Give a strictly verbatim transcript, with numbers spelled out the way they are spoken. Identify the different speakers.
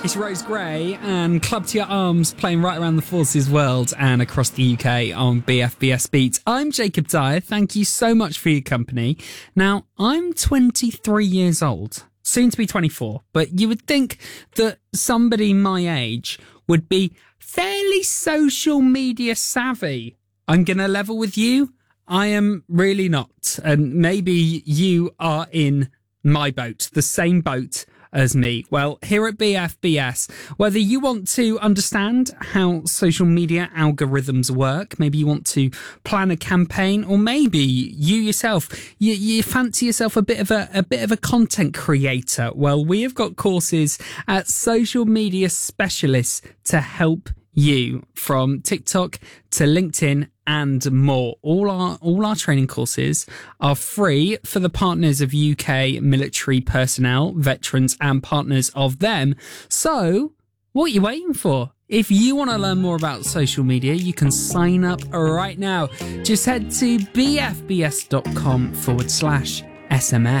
Speaker 1: It's Rose Gray and Club to Your Arms playing right around the Forces world and across the U K on B F B S Beats. I'm Jacob Dyer. Thank you so much for your company. Now, I'm twenty-three years old, soon to be twenty-four, but you would think that somebody my age would be fairly social media savvy. I'm going to level with you. I am really not. And maybe you are in my boat, the same boat as me. Well, here at B F B S, whether you want to understand how social media algorithms work, maybe you want to plan a campaign, or maybe you yourself, you, you fancy yourself a bit of a, a bit of a content creator. Well, we have got courses at Social Media Specialists to help you, from TikTok to LinkedIn and more. All our all our training courses are free for the partners of U K military personnel, veterans and partners of them. So what are you waiting for? If you want to learn more about social media, you can sign up right now. Just head to bfbs.com forward slash SMS.